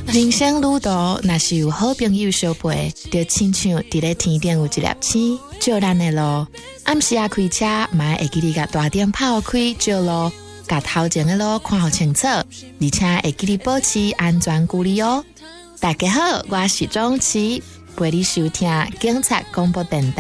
人生路途若是有好朋友相陪，就亲像伫咧天顶有一粒星照咱的路。暗时啊开车，嘛会记得甲大灯泡开照路，甲头前的路看好清楚，而且会记得保持安全距离哦。大家好，我是钟琪，陪你收听警察广播电台。